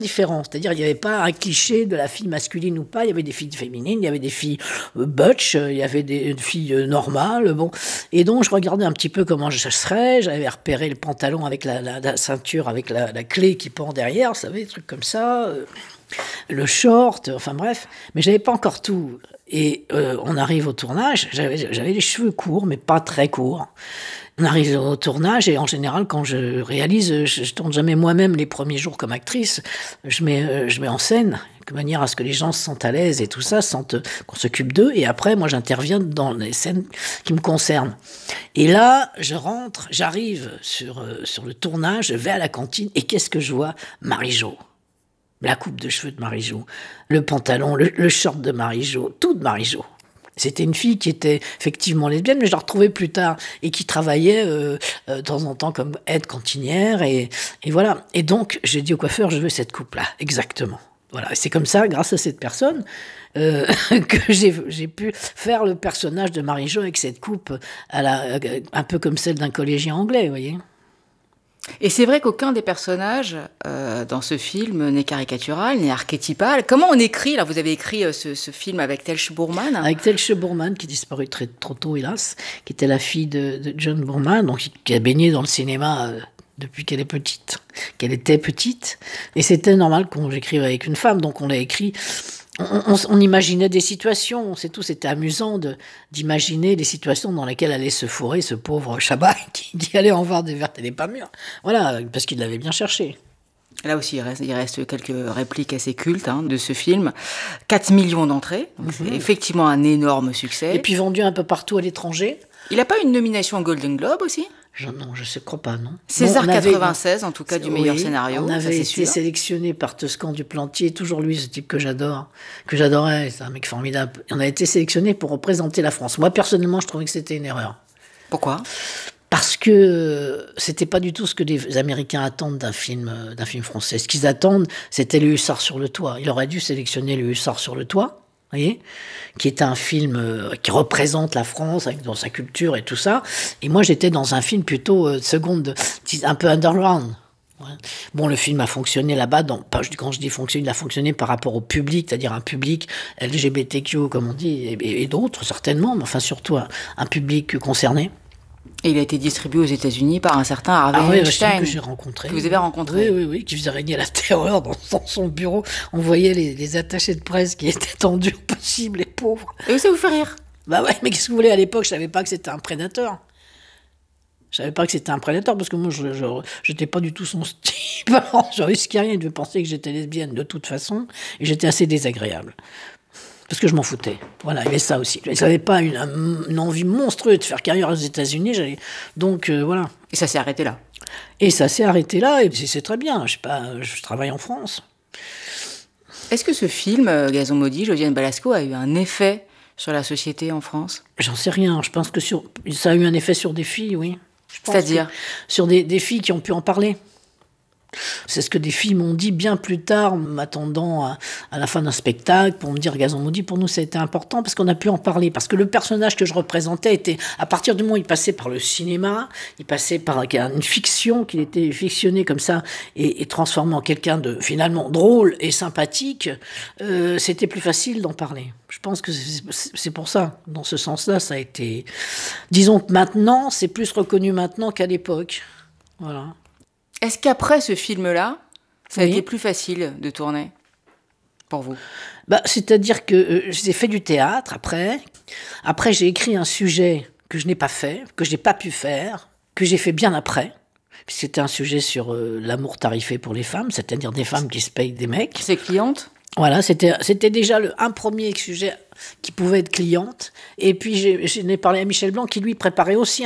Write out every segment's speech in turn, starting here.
différent. C'est-à-dire, il n'y avait pas un cliché de la fille masculine ou pas. Il y avait des filles féminines, il y avait des filles butch, il y avait des filles normales. Bon. Et donc, je regardais un petit peu comment je serais. J'avais repéré le pantalon avec la ceinture, avec la clé qui pend derrière, vous savez, des trucs comme ça. Le short, enfin bref. Mais j'avais pas encore tout. Et on arrive au tournage. J'avais les cheveux courts, mais pas très courts. On arrive au tournage et en général, quand je réalise, je tourne jamais moi-même les premiers jours comme actrice. Je mets en scène de manière à ce que les gens se sentent à l'aise et tout ça, sentent qu'on s'occupe d'eux. Et après, moi, j'interviens dans les scènes qui me concernent. Et là, j'arrive sur le tournage, je vais à la cantine et qu'est-ce que je vois? Marie-Jo. La coupe de cheveux de Marie-Jo, le pantalon, le short de Marie-Jo, tout de Marie-Jo. C'était une fille qui était effectivement lesbienne, mais je la retrouvais plus tard et qui travaillait de temps en temps comme aide cantinière et voilà. Et donc j'ai dit au coiffeur, je veux cette coupe-là, exactement. Voilà, et c'est comme ça, grâce à cette personne, que j'ai pu faire le personnage de Marie-Jo avec cette coupe un peu comme celle d'un collégien anglais, vous voyez. Et c'est vrai qu'aucun des personnages dans ce film n'est caricatural, n'est archétypal. Comment on écrit, là, vous avez écrit ce film avec Telch Bourman? Avec Telch Bourman, qui disparut trop tôt, hélas, qui était la fille de John Boorman, donc qui a baigné dans le cinéma depuis qu'elle était petite. Et c'était normal qu'on j'écrive avec une femme, donc on l'a écrit. On imaginait des situations, c'est tout, c'était amusant d'imaginer les situations dans lesquelles allait se fourrer ce pauvre Chabat qui allait en voir des vertes et des pas mûres. Voilà, parce qu'il l'avait bien cherché. Là aussi, il reste quelques répliques assez cultes de ce film. 4 millions d'entrées, c'est effectivement un énorme succès. Et puis vendu un peu partout à l'étranger. Il n'a pas une nomination au Golden Globe aussi ? Non, je ne crois pas, non. César 96, en tout cas, du meilleur scénario. On avait été sélectionné par Toscan du Plantier, toujours lui, ce type que j'adorais, c'est un mec formidable. On a été sélectionné pour représenter la France. Moi, personnellement, je trouvais que c'était une erreur. Pourquoi ? Parce que c'était pas du tout ce que les Américains attendent d'un film français. Ce qu'ils attendent, c'était Le Hussard sur le toit. Il aurait dû sélectionner Le Hussard sur le toit. Voyez, qui est un film qui représente la France dans sa culture et tout ça. Et moi, j'étais dans un film plutôt seconde, un peu underground. Bon, le film a fonctionné là-bas. Quand je dis fonctionner, il a fonctionné par rapport au public, c'est-à-dire un public LGBTQ, comme on dit, et d'autres certainement, mais enfin surtout un public concerné. Et il a été distribué aux États-Unis par un certain Harvey Weinstein, que j'ai rencontré. Que vous avez rencontré. Oui, qui faisait régner la terreur dans son bureau. On voyait les attachés de presse qui étaient tendus au possible, les pauvres. Et ça vous fait rire? Bah ouais, mais qu'est-ce que vous voulez, à l'époque, je savais pas que c'était un prédateur. Je savais pas que c'était un prédateur parce que moi, j'étais pas du tout son type. Alors, je risquais rien de penser que j'étais lesbienne de toute façon, et j'étais assez désagréable. Parce que je m'en foutais. Voilà, il y avait ça aussi. Je n'avais pas une envie monstrueuse de faire carrière aux États-Unis. Donc, voilà. Et ça s'est arrêté là? Et ça s'est arrêté là, et c'est très bien. Je travaille en France. Est-ce que ce film, Gazon maudit, Josiane Balasco, a eu un effet sur la société en France? J'en sais rien. Je pense que ça a eu un effet sur des filles, oui. C'est-à-dire? Sur des filles qui ont pu en parler. C'est ce que des filles m'ont dit bien plus tard, m'attendant à la fin d'un spectacle, pour me dire Gazon maudit, pour nous ça a été important parce qu'on a pu en parler, parce que le personnage que je représentais était, à partir du moment où il passait par le cinéma, il passait par une fiction, qu'il était fictionné comme ça et transformé en quelqu'un de finalement drôle et sympathique, c'était plus facile d'en parler. Je pense que c'est pour ça, dans ce sens-là, ça a été... Disons que maintenant, c'est plus reconnu maintenant qu'à l'époque. Voilà. Est-ce qu'après ce film-là, ça a été plus facile de tourner pour vous? C'est-à-dire que j'ai fait du théâtre après. Après, j'ai écrit un sujet que je n'ai pas fait, que je n'ai pas pu faire, que j'ai fait bien après. C'était un sujet sur l'amour tarifé pour les femmes, c'est-à-dire des femmes qui se payent des mecs. C'est cliente? Voilà, c'était déjà un premier sujet qui pouvait être cliente. Et puis, j'en ai parlé à Michel Blanc, qui lui préparait aussi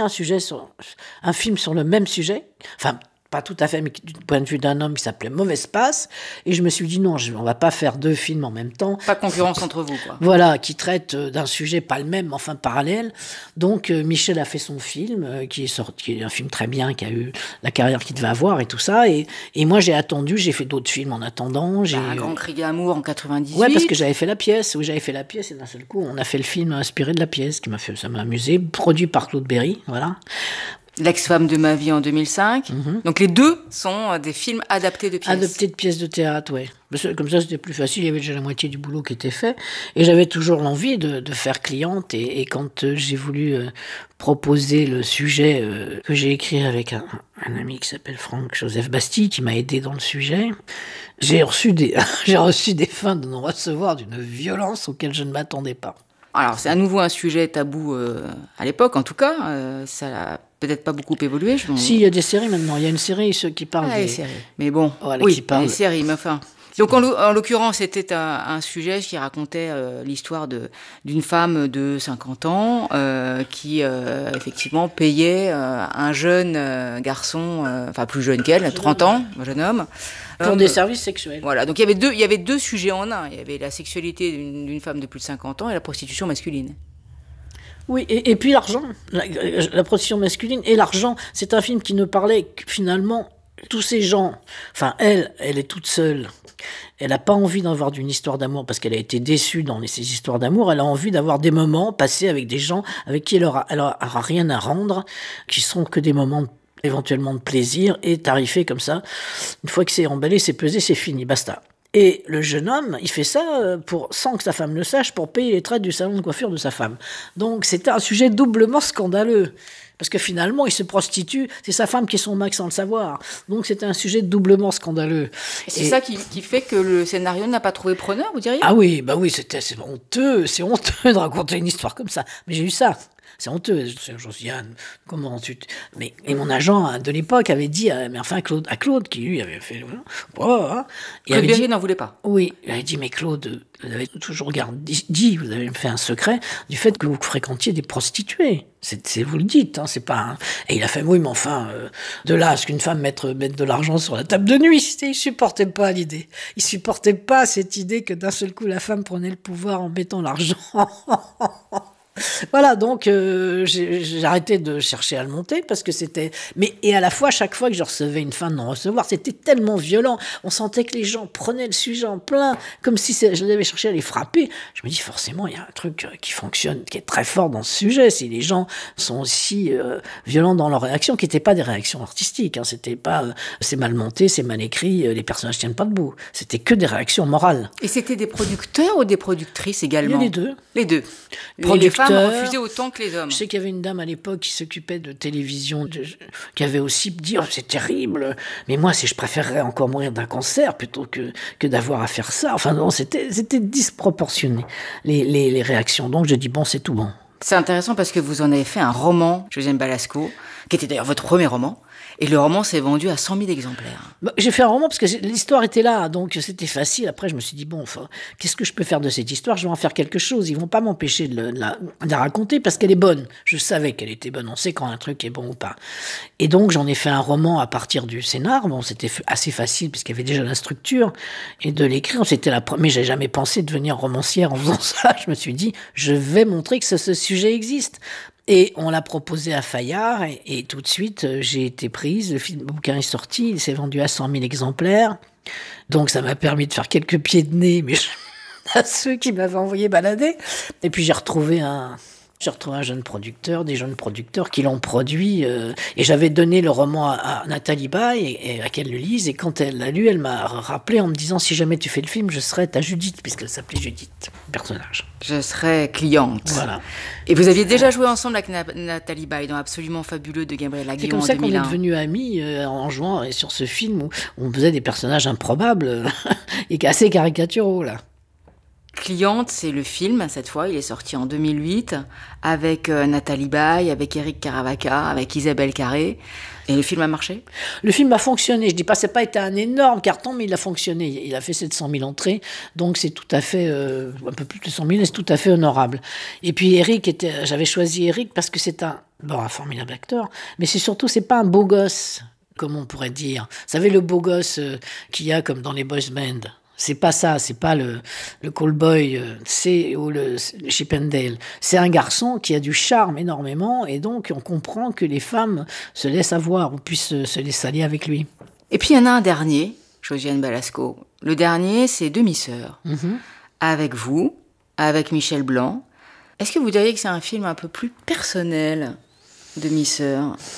un film sur le même sujet. Enfin, pas tout à fait, mais du point de vue d'un homme qui s'appelait Mauvaise Passe. Et je me suis dit non, on va pas faire 2 films en même temps. Pas de concurrence entre vous, quoi. Voilà, qui traite d'un sujet pas le même, mais enfin parallèle. Donc Michel a fait son film, qui est un film très bien, qui a eu la carrière qu'il devait avoir et tout ça. Et moi j'ai attendu, j'ai fait d'autres films en attendant. Un Grand Cri d'amour en 98. Ouais, parce que j'avais fait la pièce. Oui, j'avais fait la pièce et d'un seul coup, on a fait le film inspiré de la pièce, ça m'a amusé, produit par Claude Berry, voilà. L'ex-femme de ma vie en 2005. Donc les deux sont des films adaptés de pièces. Adaptés de pièces de théâtre, oui. Comme ça, c'était plus facile. Il y avait déjà la moitié du boulot qui était fait. Et j'avais toujours l'envie de faire cliente. Et quand j'ai voulu proposer le sujet que j'ai écrit avec un ami qui s'appelle Franck-Joseph Bastille, qui m'a aidé dans le sujet, j'ai reçu des fins de non-recevoir d'une violence auquel je ne m'attendais pas. Alors, c'est à nouveau un sujet tabou à l'époque, en tout cas. Ça n'a peut-être pas beaucoup évolué. Si, il y a des séries maintenant. Il y a une série qui parle des séries. Mais bon, voilà, oui, qui parle... les séries, mais enfin... Donc, en l'occurrence, c'était un sujet qui racontait l'histoire d'une femme de 50 ans qui, effectivement, payait un jeune garçon, enfin plus jeune qu'elle, 30 ans, un jeune homme. Pour des services sexuels. Voilà, donc il y avait deux sujets en un. Il y avait la sexualité d'une femme de plus de 50 ans et la prostitution masculine. Oui, et puis l'argent, la prostitution masculine et l'argent. C'est un film qui ne parlait que, finalement, tous ces gens, enfin elle est toute seule. Elle n'a pas envie d'avoir d'une histoire d'amour parce qu'elle a été déçue dans ces histoires d'amour. Elle a envie d'avoir des moments passés avec des gens avec qui elle aura rien à rendre, qui seront que des moments éventuellement de plaisir et tarifés comme ça. Une fois que c'est emballé, c'est pesé, c'est fini, basta. Et le jeune homme, il fait ça sans que sa femme le sache, pour payer les traites du salon de coiffure de sa femme. Donc c'était un sujet doublement scandaleux. Parce que finalement, il se prostitue, c'est sa femme qui est son max sans le savoir. Donc c'était un sujet doublement scandaleux. C'est ça qui fait que le scénario n'a pas trouvé preneur, vous diriez ? Ah oui, bah oui, c'est honteux de raconter une histoire comme ça. Mais j'ai eu ça. C'est honteux. Josiane, comment tu... Et mon agent de l'époque avait dit, mais enfin à Claude, qui lui avait fait... Claude Berger n'en voulait pas. Oui, il avait dit, mais Claude, vous avez toujours dit, vous avez fait un secret du fait que vous fréquentiez des prostituées. C'est vous le dites, hein, c'est pas... Et il a fait, oui, mais enfin, de là à ce qu'une femme mette de l'argent sur la table de nuit, il supportait pas l'idée. Il supportait pas cette idée que d'un seul coup, la femme prenait le pouvoir en mettant l'argent. Voilà, donc j'ai arrêté de chercher à le monter parce que c'était... Et à la fois, chaque fois que je recevais une fin de non-recevoir, c'était tellement violent. On sentait que les gens prenaient le sujet en plein, comme si je devais chercher à les frapper. Je me dis, forcément, il y a un truc qui fonctionne, qui est très fort dans ce sujet. Si les gens sont aussi violents dans leurs réactions, qui n'étaient pas des réactions artistiques, hein, c'était pas c'est mal monté, c'est mal écrit, les personnages tiennent pas debout. C'était que des réactions morales. Et c'était des producteurs ou des productrices également ? Il y a les deux. Les deux. Les femmes refusaient autant que les hommes. Je sais qu'il y avait une dame à l'époque qui s'occupait de télévision, qui avait aussi dit, c'est terrible, mais moi, je préférerais encore mourir d'un cancer plutôt que d'avoir à faire ça. Enfin non, c'était disproportionné, les réactions. Donc je dis, bon, c'est tout bon. C'est intéressant parce que vous en avez fait un roman, Josiane Balasco, qui était d'ailleurs votre premier roman. Et le roman s'est vendu à 100 000 exemplaires. J'ai fait un roman parce que l'histoire était là, donc c'était facile. Après, je me suis dit, bon, qu'est-ce que je peux faire de cette histoire ? Je vais en faire quelque chose. Ils vont pas m'empêcher de la raconter parce qu'elle est bonne. Je savais qu'elle était bonne. On sait quand un truc est bon ou pas. Et donc, j'en ai fait un roman à partir du scénar. Bon, c'était assez facile puisqu'il y avait déjà la structure. Et de l'écrire, mais j'ai jamais pensé devenir romancière en faisant ça. Je me suis dit, je vais montrer que ce sujet existe. Et on l'a proposé à Fayard et tout de suite, j'ai été prise. Le bouquin est sorti, il s'est vendu à 100 000 exemplaires. Donc ça m'a permis de faire quelques pieds de nez, mais à ceux qui m'avaient envoyé balader. Et puis j'ai retrouvé un jeune producteur, des jeunes producteurs qui l'ont produit. Et j'avais donné le roman à Nathalie Baye et à qu'elle le lise. Et quand elle l'a lu, elle m'a rappelé en me disant, si jamais tu fais le film, je serai ta Judith, puisqu'elle s'appelait Judith, personnage. Je serai cliente. Voilà. Et vous aviez déjà joué ensemble avec Nathalie Baye dans Absolument Fabuleux de Gabriel Aguillon en 2001. C'est comme ça qu'on est devenus amis en jouant sur ce film où on faisait des personnages improbables et assez caricaturaux, là. Cliente, c'est le film, cette fois, il est sorti en 2008, avec Nathalie Baye, avec Éric Caravaca, avec Isabelle Carré. Et le film a marché ? Le film a fonctionné. Je dis pas, c'est pas été un énorme carton, mais il a fonctionné. Il a fait 700 000 entrées, donc c'est tout à fait, un peu plus de 100 000, et c'est tout à fait honorable. Et puis j'avais choisi Éric parce que c'est un formidable acteur, mais c'est pas un beau gosse, comme on pourrait dire. Vous savez, le beau gosse qu'il y a comme dans les boys bands. C'est pas ça, c'est pas le callboy, ou le Chippendale. C'est un garçon qui a du charme énormément, et donc on comprend que les femmes se laissent avoir ou puissent se laisser aller avec lui. Et puis il y en a un dernier, Josiane Balasco. Le dernier, c'est Demi-sœur. Avec vous, avec Michel Blanc. Est-ce que vous diriez que c'est un film un peu plus personnel, Demi-sœur ?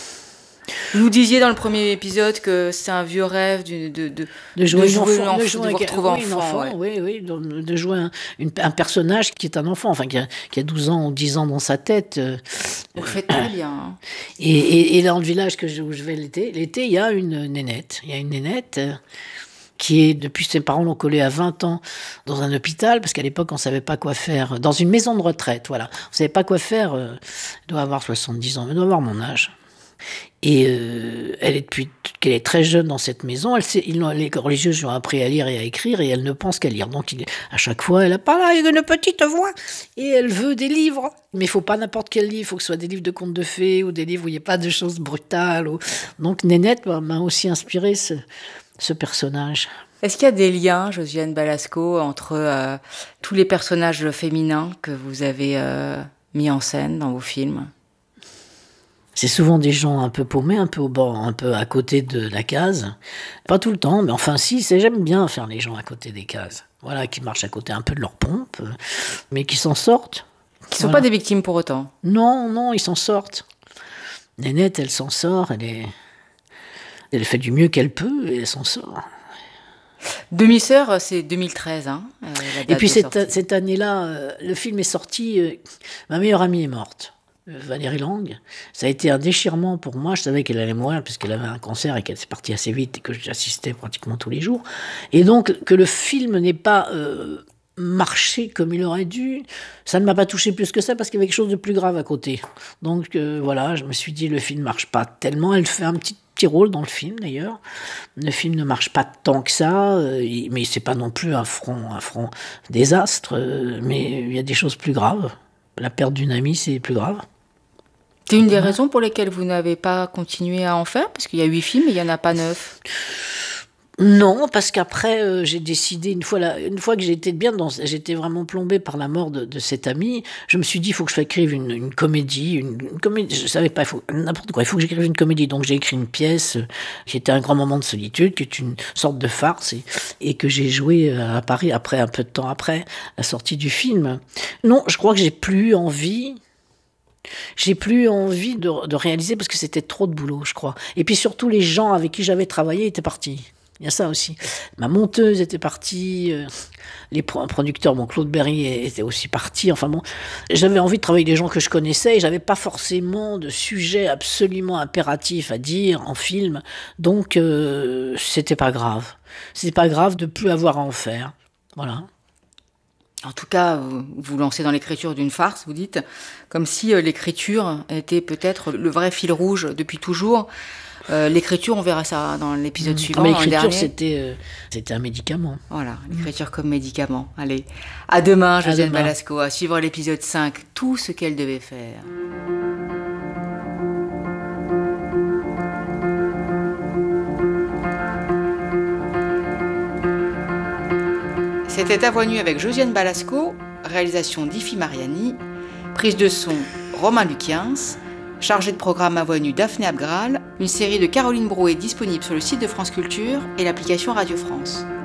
Vous nous disiez dans le premier épisode que c'est un vieux rêve de jouer une enfant, de vous retrouver enfant. Oui, de jouer un personnage qui est un enfant, enfin qui a 12 ans ou 10 ans dans sa tête. Vous le faites très bien. Hein. Et dans le village où je vais l'été, il y a une nénette. Il y a une nénette qui est, depuis ses parents l'ont collée à 20 ans dans un hôpital, parce qu'à l'époque, on ne savait pas quoi faire. Dans une maison de retraite, voilà. On ne savait pas quoi faire. Elle doit avoir 70 ans, elle doit avoir mon âge. Et elle est depuis qu'elle est très jeune dans cette maison, les religieux lui ont appris à lire et à écrire, et elle ne pense qu'à lire. Donc à chaque fois, elle parle avec une petite voix, et elle veut des livres. Mais il ne faut pas n'importe quel livre, il faut que ce soit des livres de contes de fées, ou des livres où il n'y ait pas de choses brutales. Donc Nénette m'a aussi inspiré ce personnage. Est-ce qu'il y a des liens, Josiane Balasco, entre tous les personnages féminins que vous avez mis en scène dans vos films ? C'est souvent des gens un peu paumés, un peu au bord, un peu à côté de la case. Pas tout le temps, mais enfin si, j'aime bien faire les gens à côté des cases. Voilà, qui marchent à côté un peu de leur pompe, mais qui s'en sortent. Qui ne sont pas des victimes pour autant. Non, ils s'en sortent. Nénette, elle s'en sort, elle fait du mieux qu'elle peut, et elle s'en sort. Demi-sœur, c'est 2013. Hein, et puis cette année-là, le film est sorti, ma meilleure amie est morte. Valérie Lang, ça a été un déchirement pour moi. Je savais qu'elle allait mourir puisqu'elle avait un cancer et qu'elle s'est partie assez vite et que j'assistais pratiquement tous les jours. Et donc, que le film n'ait pas marché comme il aurait dû, ça ne m'a pas touché plus que ça parce qu'il y avait quelque chose de plus grave à côté. Donc voilà, je me suis dit, le film ne marche pas tellement. Elle fait un petit rôle dans le film d'ailleurs. Le film ne marche pas tant que ça, mais c'est pas non plus un front désastre, mais il y a des choses plus graves. La perte d'une amie, c'est plus grave. C'est une des raisons pour lesquelles vous n'avez pas continué à en faire ? Parce qu'il y a 8 films et il n'y en a pas 9. Non, parce qu'après, j'ai décidé, une fois que j'étais vraiment plombée par la mort de cette amie, je me suis dit, il faut que je écrive une comédie, une comédie, je savais pas, n'importe quoi, il faut que j'écrive une comédie. Donc j'ai écrit une pièce qui était Un grand moment de solitude, qui est une sorte de farce, et que j'ai joué à Paris un peu de temps après la sortie du film. Non, je crois que j'ai plus envie de réaliser parce que c'était trop de boulot, je crois. Et puis surtout, les gens avec qui j'avais travaillé étaient partis. Il y a ça aussi. Ma monteuse était partie, les producteurs, Claude Berry était aussi parti. Enfin bon, j'avais envie de travailler avec des gens que je connaissais et j'avais pas forcément de sujet absolument impératif à dire en film. Donc, c'était pas grave. C'était pas grave de plus avoir à en faire. Voilà. En tout cas, vous lancez dans l'écriture d'une farce, vous dites, comme si l'écriture était peut-être le vrai fil rouge depuis toujours. L'écriture, on verra ça dans l'épisode suivant. Mais l'écriture, c'était un médicament. Voilà, l'écriture comme médicament. Allez, à demain, Josiane Balasco, à suivre l'épisode 5, tout ce qu'elle devait faire. C'était À Voix nue avec Josiane Balasco, réalisation d'Ifi Mariani, prise de son Romain Luquiens, chargé de programme À Voix nue Daphné Abgral, une série de Caroline Brouet disponible sur le site de France Culture et l'application Radio France.